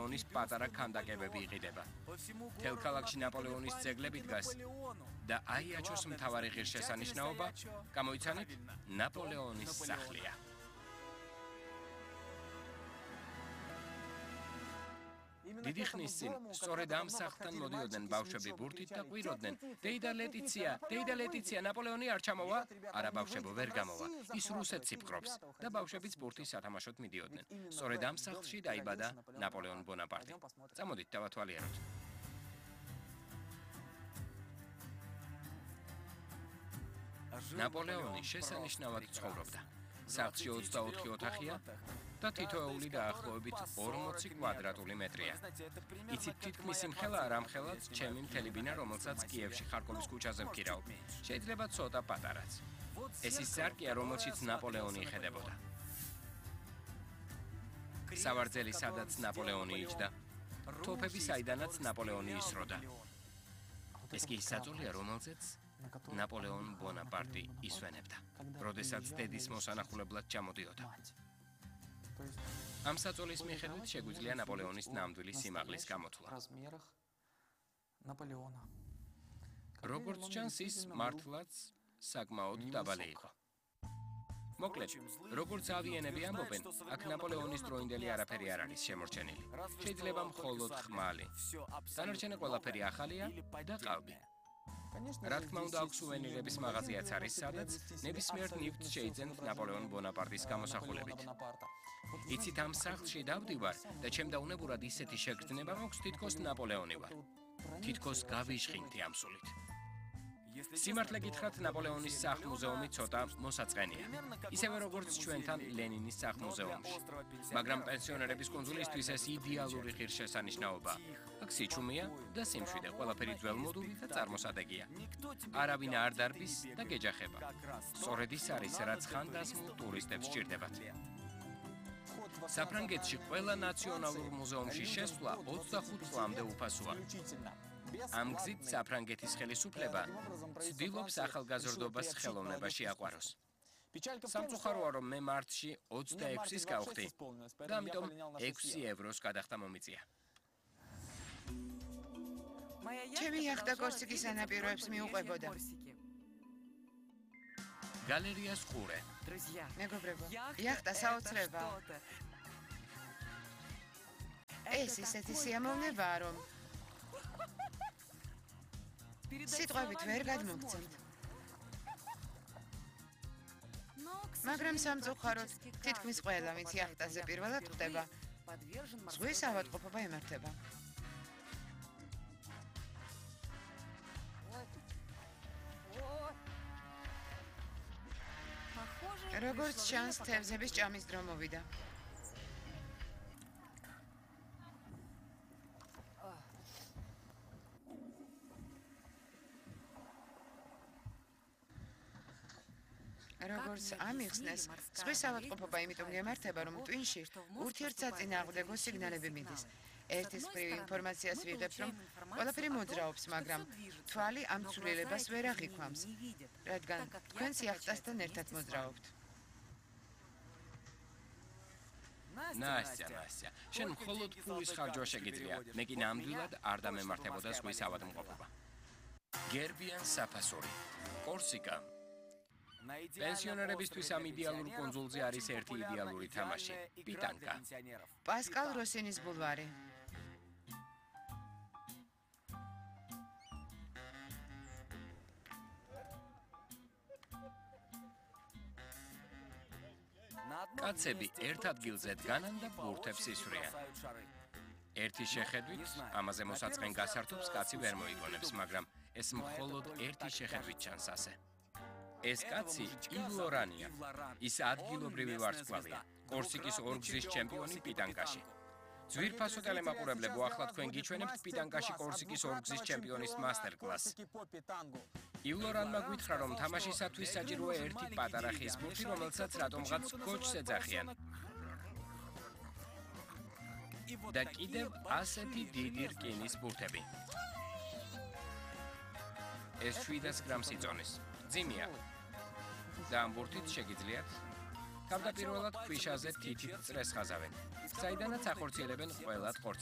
ნაპოლეონის პატარა ქანდაკებები იყიდება. მთელ ქალაქში ნაპოლეონის ძეგლები დგას და აიაჩოს მთავარი ღირსშესანიშნაობა, გამოიცანით, ნაპოლეონის სახლია. დიდი ხნის წინ სწორედ ამ სახლთან მოდიოდნენ ბავშვები ბურთით და ყვიროდნენ: "დეიდა ლეტიცია, ნაპოლეონი არ ჩამოვა?" არა ბავშვებო, ვერ გამოვა. ის რუსეთს იფკრობს და ბავშვებიც ბურთის სათამაშოდ მიდიოდნენ. სწორედ ამ სახლში დაიბადა ნაპოლეონ ბონაპარტი. წამოდით დავათვალიეროთ. ნაპოლეონი შესანიშნავად ცხოვრობდა. სახლში 24 ოთახია და თითოეული დაახლოებით 40 კვადრატული მეტრია. იცით თითქმის იმხელა არ ამხელად ჩემი მთელი ბინა, რომელსაც კიევში ხარკოვის ქუჩაზე ვქირავ. შეიძლება ცოტა პატარაც. ეს ის სარკია, რომელშიც ნაპოლეონი იხედებოდა. სავარძელი, სადაც ნაპოლეონი იჯდა, თოფები, საიდანაც ნაპოლეონი ისროდა. ეს კი ის საწოლია, რომელზეც ნაპოლეონ ბონაპარტი ისვენებდა, როდესაც დედის მოსანახულებლად ჩამოდიოდა. ამ საწოლის მიხედვით შეგვიძლია ნაპოლეონის ნამდვილი სიმაღლის გამოთვლა. როგორც ჩანს, ის მართლაც საკმაოდ დაბალი იყო. მოკლედ, როგორც ავიენები ამბობენ, აქ ნაპოლეონის დროინდელი არაფერი არ არის შემორჩენილი. შეიძლება მხოლოდ ხმალი. დანარჩენი ყველაფერი ახალია და ყალბი. რა თქმა უნდა, აქ სუვენირების მაღაზიაც არის, სადაც ნებისმიერ ნივთს შეიძენთ ნაპოლეონ ბონაპარტის გამოსახულებით. იცით, ამ სახლში დავდივარ და ჩემ დაუნებურად ისეთი შეგრძნება მაქვს, თითქოს ნაპოლეონი ვარ. თითქოს გავიშხინთი ამ სულით. სიმართლე გითხრათ, ნაპოლეონის სახლ-მუზეუმი ცოტა მოსაწყენია. ისევე როგორც ჩვენთან ლენინის სახლ-მუზეუმში. მაგრამ პენსიონერების კუნძულისთვის ეს იდეალური ღირსშესანიშნაობა. აქ სიჩუმეა და სიმშვიდე, ყველაფერი ძველმოდული და წარმოსადეგია. არავინ არ დარბის და გეჯახება. სწორედ ის არის, რაც ხანდაზმულ ტურისტებს სჭირდებათ. საფრანგეთში ყველა ნაციონალურ მუზეუმში შესვლა 25 წლამდე უფასოა. ამ გზით საფრანგეთის ხელისუფლება ცდილობს ახალგაზრდობას ხელოვნებაში აყვაროს. სამწუხაროა, რომ მე მარტში 26-ის გავხდი და ამიტომ 6 ევროს გადახდა მომიწია. ჩემი იახტა კორსიკის სანაპიროებს მიუყვებოდა. გალერეას ყურე. მეგობრებო, იახტა საოცრებაა. ეს ისეთი სიამოვნებაა, რომ სიტყვებით ვერ გადმოგცემთ. მაგრამ სამწუხაროდ, თითქმის ყველა, ვინც იახტაზე პირველად ხვდება, ზღვის ავადმყოფობა ემართება. როგორც ჩანს, თევზების ჭამის დრო მოვიდა. როგორც ამიხსნეს, ზღვის ავადმყოფობა იმიტომ გემართება, რომ ტვინში ურთიერთსაწინააღმდეგო სიგნალები მიდის. ერთის მხრივ ინფორმაციას ვიღებთ, რომ ყველაფერი მოძრაობს, მაგრამ თვალი ამ ცვლილებას ვერ აღიქვამს, რადგან თქვენს იახტასთან ერთად მოძრაობთ. ნასტია, შენ მხოლოდ ფულის ხარჯვა შეგიძლია, მე კი ნამდვილად არ დამემართებოდა ზღვის ავადმყოფობა. გერბიან საფასური, კორსიკა. პენსიონერებისთვის ამ იდეალურ კუნძულზე არის ერთი იდეალური თამაში – პიტანკა. პასკალ როსინის ბულვარი. კაცები ერთ ადგილზე დგანან და ბურთებს ისვრიან. ერთი შეხედვით, ამაზე მოსაწყენ გასართობს კაცი ვერ მოიგონებს, მაგრამ ეს მხოლოდ ერთი შეხედვით ჩანს ასე. ეს კაცი ივ ლორანია. ის ადგილობრივი ვარსკვლავია, კორსიკის ორგზის ჩემპიონი პიტანკაში. ძვირფასო ტელემაყურებლებო, ახლა თქვენ გიჩვენებთ პიტანკაში კორსიკის ორგზის ჩემპიონის მასტერკლასს. ივ ლორანმა გითხრა, რომ თამაშისათვის საჭიროა ერთი პატარა ხის ბურთი, რომელსაც რატომღაც კოჩს ეძახიან. და კიდევ ასეთი დიდი რკინის ბურთები. ეს 700 გრამს იწონის. ძიმია. და ამ ბურთით შეგიძლიათ თავდაპირველად ქვიშაზე თითით წრეს ხაზავენ, საიდანაც ახორციელებენ ყველა